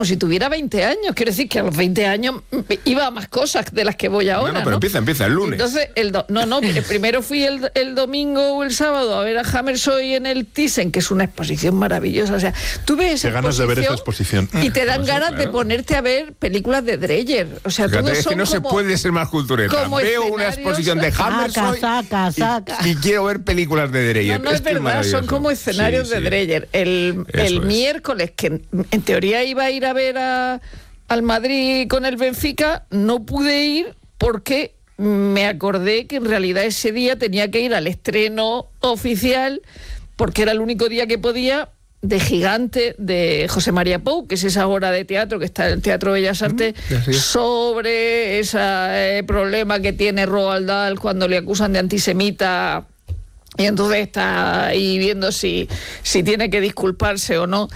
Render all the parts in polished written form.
si tuviera 20 años. Quiero decir que a los 20 años iba a más cosas de las que voy ahora. No, pero empieza el lunes. Entonces, primero fui el domingo o el sábado a ver a Hammershøi en el Thyssen, que es una exposición maravillosa. O sea, tú ves esa ganas de ver esa exposición. Y te dan ganas de ponerte a ver películas de Dreyer. O sea, fíjate, todos es que no se puede ser más cultureta. Veo una exposición de Hammershøi y quiero ver películas de Dreyer. No, es verdad, son como escenarios de Dreyer. El miércoles, que en teoría iba a ir a ver al Madrid con el Benfica, no pude ir porque me acordé que en realidad ese día tenía que ir al estreno oficial, porque era el único día que podía, de Gigante, de José María Pou, que es esa obra de teatro que está en el Teatro Bellas Artes, sobre ese problema que tiene Roald Dahl cuando le acusan de antisemita. Y entonces está ahí viendo si tiene que disculparse o no.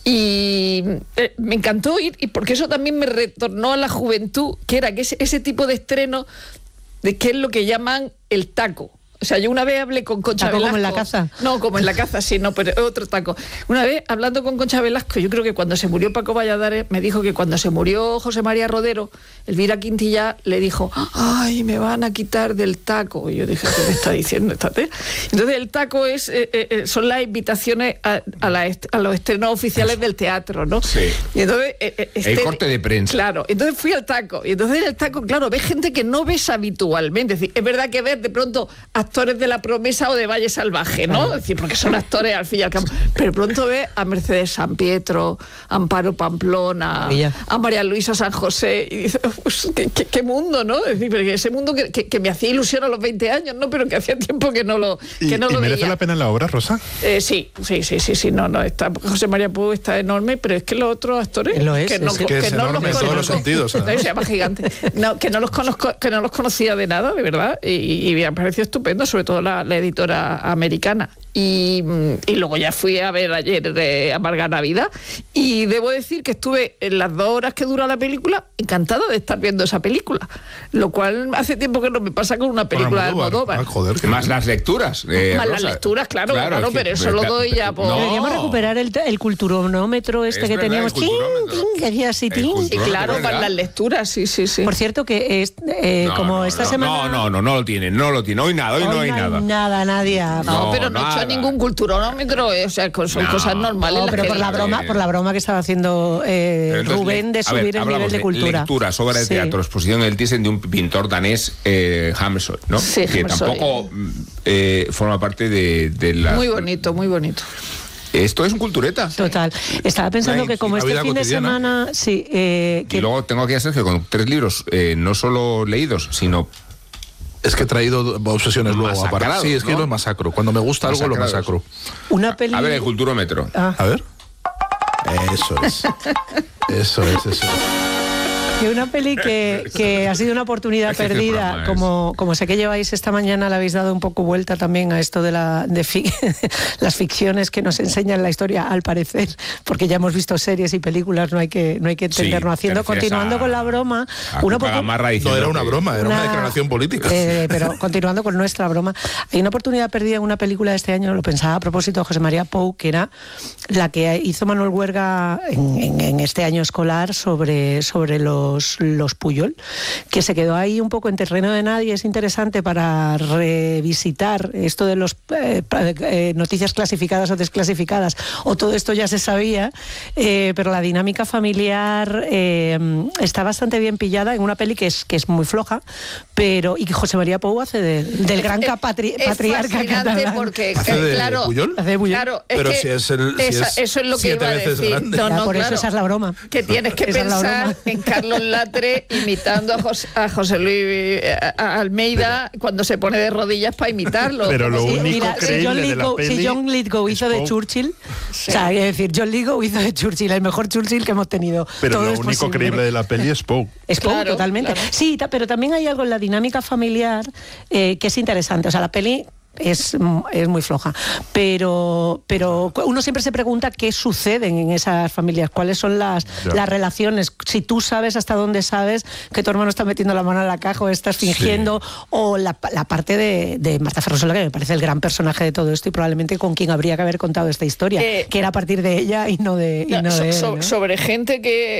Y me encantó ir, y porque eso también me retornó a la juventud, que era que ese tipo de estreno, de que es lo que llaman el taco. O sea, yo una vez hablé con Concha Velasco. ¿Como en la caza? No, como en la caza, sí, no, pero otro taco. Una vez, hablando con Concha Velasco, yo creo que cuando se murió Paco Valladares, me dijo que cuando se murió José María Rodero, Elvira Quintilla le dijo, ¡ay, me van a quitar del taco! Y yo dije, ¿qué me está diciendo esta tía? Entonces, el taco son las invitaciones a los estrenos oficiales del teatro, ¿no? Sí. Y entonces, el corte de prensa. Claro, entonces fui al taco. Y entonces en el taco, claro, ves gente que no ves habitualmente. Es decir, es verdad que ves de pronto actores de La Promesa o de Valle Salvaje, ¿no? Es decir, porque son actores al fin y al cabo. Pero pronto ves a Mercedes San Pietro, a Amparo Pamplona, a María Luisa San José, y dices, pues, ¿qué mundo, ¿no? Es decir, ese mundo que me hacía ilusión a los 20 años, ¿no? Pero que hacía tiempo que no lo veía. ¿Y merece la pena la obra, Rosa? Sí, no, está, José María Pou está enorme, pero es que los otros actores Lo es, que no es enorme en todos los sentidos. Se llama Gigante. No, que no los conocía de nada, de verdad, y me ha parecido estupendo, sobre todo la editora americana. Y luego ya fui a ver ayer Amarga Navidad, y debo decir que estuve en las 2 horas que dura la película encantada de estar viendo esa película, lo cual hace tiempo que no me pasa con una película de Almodóvar. Más las lecturas. Más las lecturas, claro, pero eso lo doy ya por... Deberíamos recuperar el culturonómetro que teníamos. Sí, claro, más las lecturas, sí. Por cierto, que como esta semana... No lo tienen. Hoy no hay nada. Nada, nadie. Pero no he hecho ningún culturonómetro, o sea, son cosas normales. No, pero por la broma que estaba haciendo Rubén de subir el nivel de cultura. Lecturas, obra de teatro, exposición en el Thyssen de un pintor danés, Hammershøi, ¿no? Sí, que tampoco forma parte de la... Muy bonito. Esto es un cultureta. Total. Estaba pensando que como este fin de semana... Sí, y luego tengo aquí a Sergio con 3 libros, no solo leídos, sino... Es que he traído obsesiones luego. Sí, es que lo masacro. Cuando me gusta algo, lo masacro. Una peli... A ver, el culturómetro. A ver. Eso es. Que una peli que ha sido una oportunidad perdida, como sé que lleváis esta mañana, le habéis dado un poco vuelta también a esto de las ficciones que nos enseñan la historia, al parecer, porque ya hemos visto series y películas, no hay que entendernos haciendo. Continuando con la broma, no era una broma, era una declaración política. Pero continuando con nuestra broma, hay una oportunidad perdida en una película de este año, lo pensaba a propósito de José María Pou, que era la que hizo Manuel Huerga en este año escolar sobre los Puyol, que se quedó ahí un poco en terreno de nadie. Es interesante para revisitar esto de los noticias clasificadas o desclasificadas, o todo esto ya se sabía, pero la dinámica familiar está bastante bien pillada en una peli que es muy floja, y que José María Pou hace del gran patriarca catalán. Porque, claro, ¿Puyol? Claro, pero eso es lo que iba a decir. Por eso esa es la broma. Que tienes que pensar en Carlos Latre imitando a José Luis Almeida cuando se pone de rodillas para imitarlo. Pero lo único creíble de la peli... Si John Lithgow hizo de Churchill, o sea, es decir, John Lithgow hizo de Churchill, el mejor Churchill que hemos tenido. Pero lo único creíble de la peli es Pou. Es Pou, totalmente. Claro. Sí, pero también hay algo en la dinámica familiar que es interesante. O sea, la peli es muy floja. Pero uno siempre se pregunta qué suceden en esas familias, cuáles son las relaciones. Si tú sabes hasta dónde sabes que tu hermano está metiendo la mano en la caja o estás fingiendo, o la parte de Marta Ferrusola, que me parece el gran personaje de todo esto y probablemente con quien habría que haber contado esta historia, que era a partir de ella y no de él, ¿no? Sobre gente que